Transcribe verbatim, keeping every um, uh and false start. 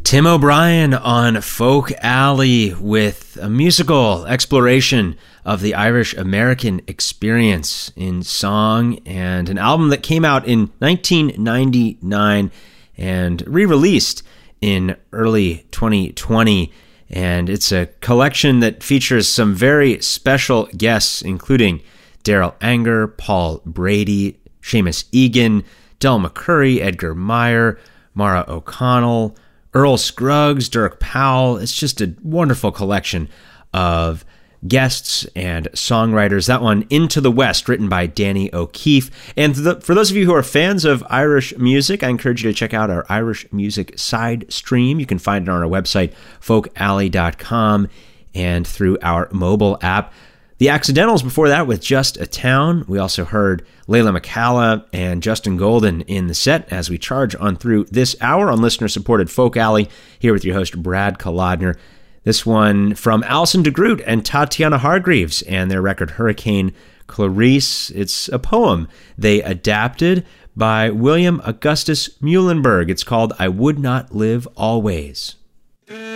Tim O'Brien on Folk Alley with a musical exploration of the Irish-American experience in song, and an album that came out in nineteen ninety-nine and re-released in early twenty twenty. And it's a collection that features some very special guests, including Daryl Anger, Paul Brady, Seamus Egan, Del McCoury, Edgar Meyer, Mara O'Connell, Earl Scruggs, Dirk Powell. It's just a wonderful collection of guests and songwriters. That one, Into the West, written by Danny O'Keefe. And the, for those of you who are fans of Irish music, I encourage you to check out our Irish music side stream. You can find it on our website, folk alley dot com, and through our mobile app. The Accidentals before that with Just a Town. We also heard Layla McCalla and Justin Golden in the set as we charge on through this hour on listener-supported Folk Alley, here with your host, Brad Kolodner. This one from Alison DeGroot and Tatiana Hargreaves and their record Hurricane Clarice. It's a poem they adapted by William Augustus Muhlenberg. It's called I Would Not Live Always.